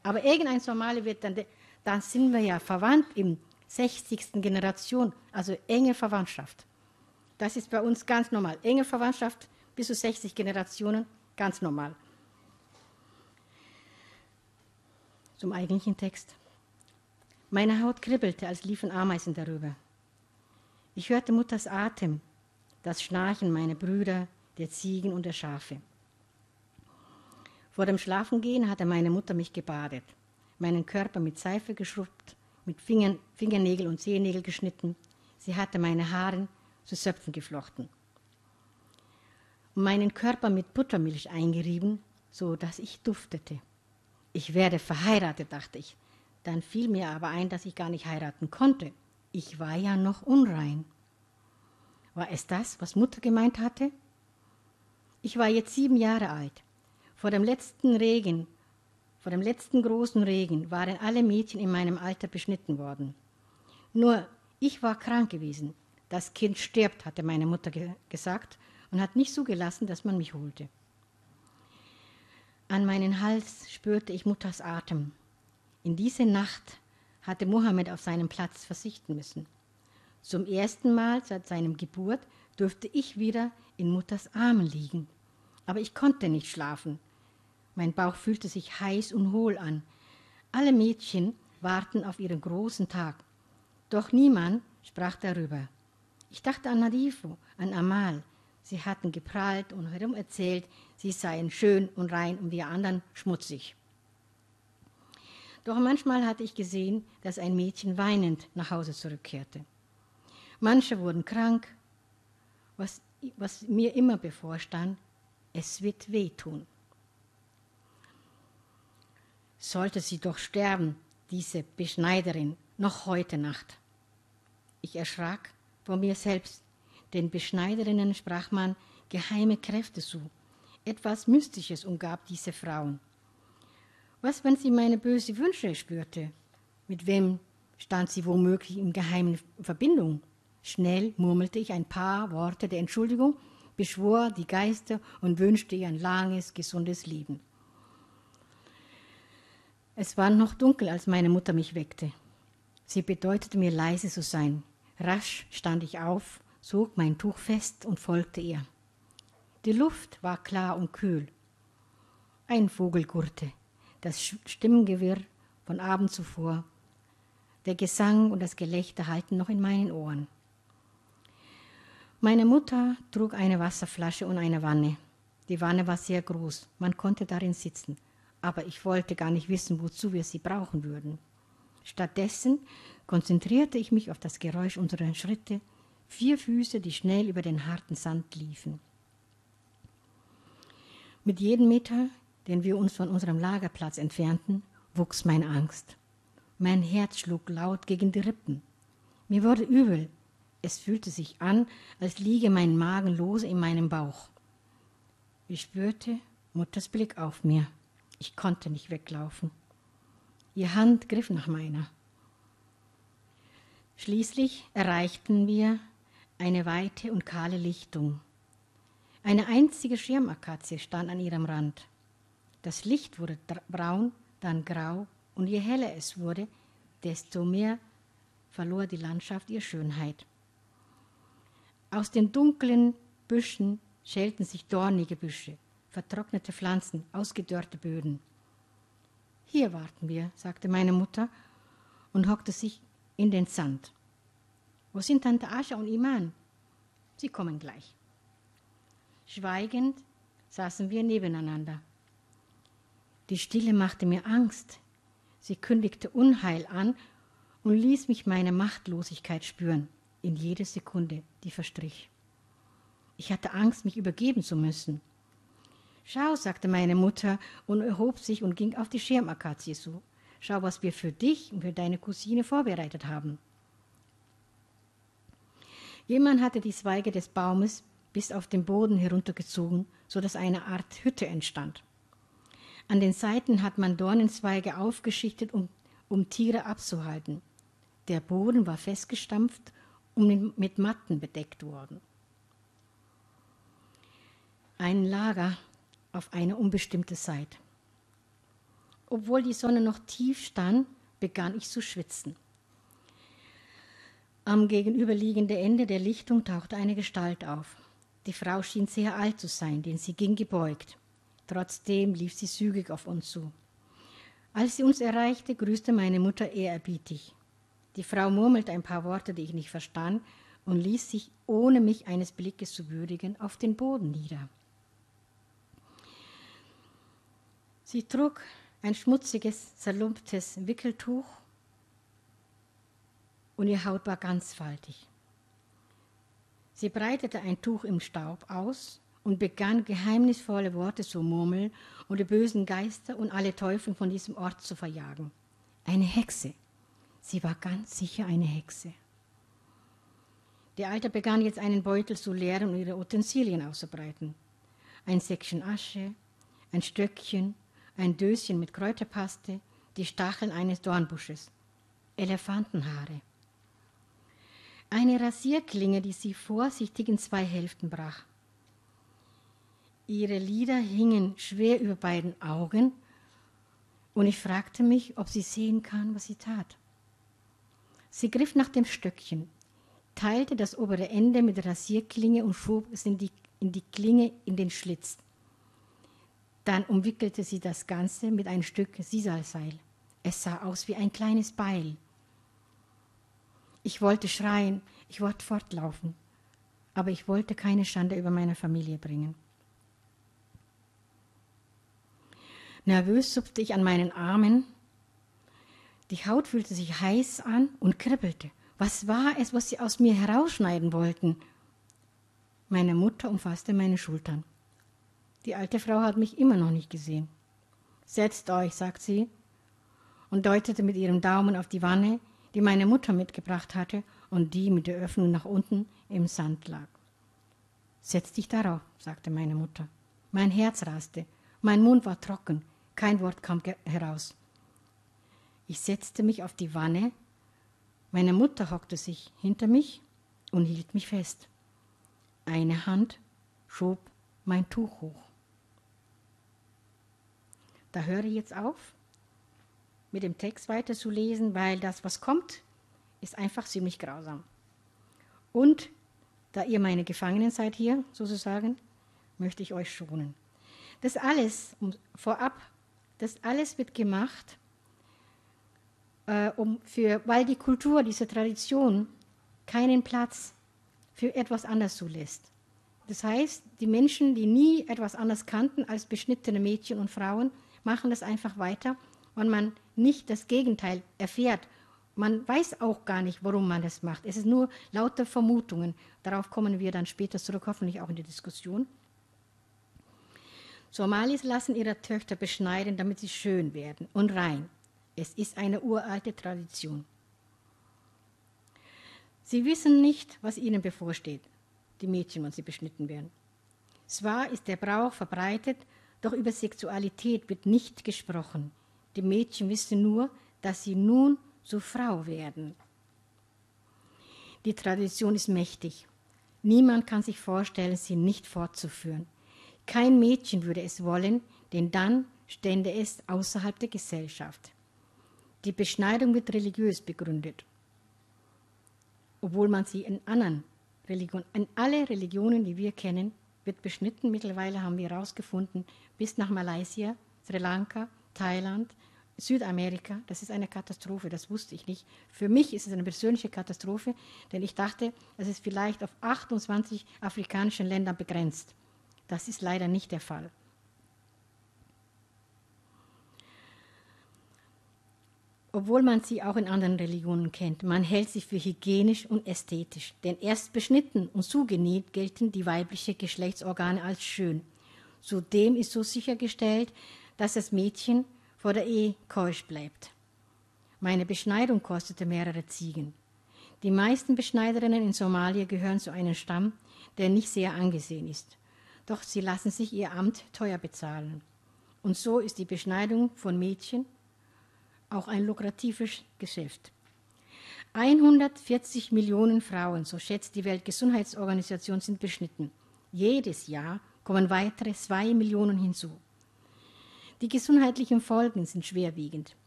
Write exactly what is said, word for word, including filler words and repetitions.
Aber irgendein Somali wird dann, dann sind wir ja verwandt im sechzigsten Generation, also enge Verwandtschaft. Das ist bei uns ganz normal. Enge Verwandtschaft bis zu sechzig Generationen, ganz normal. Zum eigentlichen Text. Meine Haut kribbelte, als liefen Ameisen darüber. Ich hörte Mutters Atem, das Schnarchen meiner Brüder, der Ziegen und der Schafe. Vor dem Schlafengehen hatte meine Mutter mich gebadet, meinen Körper mit Seife geschrubbt, mit Fingern, Fingernägel und Zehennägel geschnitten. Sie hatte meine Haare zu Zöpfen geflochten und meinen Körper mit Buttermilch eingerieben, so dass ich duftete. Ich werde verheiratet, dachte ich. Dann fiel mir aber ein, dass ich gar nicht heiraten konnte. Ich war ja noch unrein. War es das, was Mutter gemeint hatte? Ich war jetzt sieben Jahre alt. Vor dem letzten Regen, vor dem letzten großen Regen waren alle Mädchen in meinem Alter beschnitten worden. Nur ich war krank gewesen. Das Kind stirbt, hatte meine Mutter ge- gesagt und hat nicht zugelassen, dass man mich holte. An meinen Hals spürte ich Mutters Atem. In diese Nacht hatte Mohammed auf seinen Platz verzichten müssen. Zum ersten Mal seit seinem Geburt durfte ich wieder in Mutters Armen liegen. Aber ich konnte nicht schlafen. Mein Bauch fühlte sich heiß und hohl an. Alle Mädchen warten auf ihren großen Tag. Doch niemand sprach darüber. Ich dachte an Nadifo, an Amal. Sie hatten geprahlt und herum erzählt, sie seien schön und rein und wir anderen schmutzig. Doch manchmal hatte ich gesehen, dass ein Mädchen weinend nach Hause zurückkehrte. Manche wurden krank, was, was mir immer bevorstand, es wird wehtun. Sollte sie doch sterben, diese Beschneiderin, noch heute Nacht. Ich erschrak vor mir selbst, den Beschneiderinnen sprach man geheime Kräfte zu. Etwas Mystisches umgab diese Frauen. Was, wenn sie meine bösen Wünsche spürte? Mit wem stand sie womöglich in geheimen Verbindung? Schnell murmelte ich ein paar Worte der Entschuldigung, beschwor die Geister und wünschte ihr ein langes, gesundes Leben. Es war noch dunkel, als meine Mutter mich weckte. Sie bedeutete mir, leise zu sein. Rasch stand ich auf, zog mein Tuch fest und folgte ihr. Die Luft war klar und kühl. Ein Vogel gurrte, das Stimmengewirr von Abend zuvor. Der Gesang und das Gelächter hallten noch in meinen Ohren. Meine Mutter trug eine Wasserflasche und eine Wanne. Die Wanne war sehr groß, man konnte darin sitzen. Aber ich wollte gar nicht wissen, wozu wir sie brauchen würden. Stattdessen konzentrierte ich mich auf das Geräusch unserer Schritte, vier Füße, die schnell über den harten Sand liefen. Mit jedem Meter, den wir uns von unserem Lagerplatz entfernten, wuchs meine Angst. Mein Herz schlug laut gegen die Rippen. Mir wurde übel. Es fühlte sich an, als liege mein Magen lose in meinem Bauch. Ich spürte Mutters Blick auf mir. Ich konnte nicht weglaufen. Ihre Hand griff nach meiner. Schließlich erreichten wir eine weite und kahle Lichtung. Eine einzige Schirmakazie stand an ihrem Rand. Das Licht wurde braun, dann grau, und je heller es wurde, desto mehr verlor die Landschaft ihre Schönheit. Aus den dunklen Büschen schälten sich dornige Büsche, vertrocknete Pflanzen, ausgedörrte Böden. Hier warten wir, sagte meine Mutter und hockte sich in den Sand. Wo sind Tante Ascha und Iman? Sie kommen gleich. Schweigend saßen wir nebeneinander. Die Stille machte mir Angst. Sie kündigte Unheil an und ließ mich meine Machtlosigkeit spüren, in jede Sekunde, die verstrich. Ich hatte Angst, mich übergeben zu müssen. Schau, sagte meine Mutter und erhob sich und ging auf die Schirmakazie zu. Schau, was wir für dich und für deine Cousine vorbereitet haben. Jemand hatte die Zweige des Baumes bis auf den Boden heruntergezogen, sodass eine Art Hütte entstand. An den Seiten hat man Dornenzweige aufgeschichtet, um, um Tiere abzuhalten. Der Boden war festgestampft und mit Matten bedeckt worden. Ein Lager auf eine unbestimmte Zeit. Obwohl die Sonne noch tief stand, begann ich zu schwitzen. Am gegenüberliegenden Ende der Lichtung tauchte eine Gestalt auf. Die Frau schien sehr alt zu sein, denn sie ging gebeugt. Trotzdem lief sie zügig auf uns zu. Als sie uns erreichte, grüßte meine Mutter ehrerbietig. Die Frau murmelte ein paar Worte, die ich nicht verstand, und ließ sich, ohne mich eines Blickes zu würdigen, auf den Boden nieder. Sie trug ein schmutziges, zerlumptes Wickeltuch und ihre Haut war ganz faltig. Sie breitete ein Tuch im Staub aus und begann geheimnisvolle Worte zu murmeln und die bösen Geister und alle Teufel von diesem Ort zu verjagen. Eine Hexe. Sie war ganz sicher eine Hexe. Die Alte begann jetzt einen Beutel zu leeren und ihre Utensilien auszubreiten. Ein Säckchen Asche, ein Stöckchen, ein Döschen mit Kräuterpaste, die Stacheln eines Dornbusches, Elefantenhaare. Eine Rasierklinge, die sie vorsichtig in zwei Hälften brach. Ihre Lider hingen schwer über beiden Augen und ich fragte mich, ob sie sehen kann, was sie tat. Sie griff nach dem Stöckchen, teilte das obere Ende mit der Rasierklinge und schob es in die, in die Klinge in den Schlitz. Dann umwickelte sie das Ganze mit einem Stück Sisalseil. Es sah aus wie ein kleines Beil. Ich wollte schreien, ich wollte fortlaufen, aber ich wollte keine Schande über meine Familie bringen. Nervös zupfte ich an meinen Armen. Die Haut fühlte sich heiß an und kribbelte. Was war es, was sie aus mir herausschneiden wollten? Meine Mutter umfasste meine Schultern. Die alte Frau hat mich immer noch nicht gesehen. Setzt euch, sagt sie und deutete mit ihrem Daumen auf die Wanne, die meine Mutter mitgebracht hatte und die mit der Öffnung nach unten im Sand lag. Setz dich darauf, sagte meine Mutter. Mein Herz raste, mein Mund war trocken, kein Wort kam heraus. Ich setzte mich auf die Wanne, meine Mutter hockte sich hinter mich und hielt mich fest. Eine Hand schob mein Tuch hoch. Da höre ich jetzt auf, mit dem Text weiterzulesen, weil das, was kommt, ist einfach ziemlich grausam. Und da ihr meine Gefangenen seid hier, sozusagen, möchte ich euch schonen. Das alles, um, vorab, das alles wird gemacht, äh, um für, weil die Kultur, diese Tradition keinen Platz für etwas anderes zulässt. Das heißt, die Menschen, die nie etwas anderes kannten als beschnittene Mädchen und Frauen, machen das einfach weiter, wenn man nicht das Gegenteil erfährt. Man weiß auch gar nicht, warum man das macht. Es ist nur lauter Vermutungen. Darauf kommen wir dann später zurück, hoffentlich auch in die Diskussion. Somalis lassen ihre Töchter beschneiden, damit sie schön werden und rein. Es ist eine uralte Tradition. Sie wissen nicht, was ihnen bevorsteht, die Mädchen, wenn sie beschnitten werden. Zwar ist der Brauch verbreitet, doch über Sexualität wird nicht gesprochen. Die Mädchen wissen nur, dass sie nun zur Frau werden. Die Tradition ist mächtig. Niemand kann sich vorstellen, sie nicht fortzuführen. Kein Mädchen würde es wollen, denn dann stände es außerhalb der Gesellschaft. Die Beschneidung wird religiös begründet, obwohl man sie in anderen Religionen, in alle Religionen, die wir kennen, wird beschnitten. Mittlerweile haben wir herausgefunden, bis nach Malaysia, Sri Lanka, Thailand, Südamerika. Das ist eine Katastrophe, das wusste ich nicht. Für mich ist es eine persönliche Katastrophe, denn ich dachte, es ist vielleicht auf achtundzwanzig afrikanischen Ländern begrenzt. Das ist leider nicht der Fall. Obwohl man sie auch in anderen Religionen kennt, man hält sie für hygienisch und ästhetisch. Denn erst beschnitten und zugenäht gelten die weiblichen Geschlechtsorgane als schön. Zudem ist so sichergestellt, dass das Mädchen vor der Ehe keusch bleibt. Meine Beschneidung kostete mehrere Ziegen. Die meisten Beschneiderinnen in Somalia gehören zu einem Stamm, der nicht sehr angesehen ist. Doch sie lassen sich ihr Amt teuer bezahlen. Und so ist die Beschneidung von Mädchen auch ein lukratives Geschäft. hundertvierzig Millionen Frauen, so schätzt die Weltgesundheitsorganisation, sind beschnitten. Jedes Jahr kommen weitere zwei Millionen hinzu. Die gesundheitlichen Folgen sind schwerwiegend.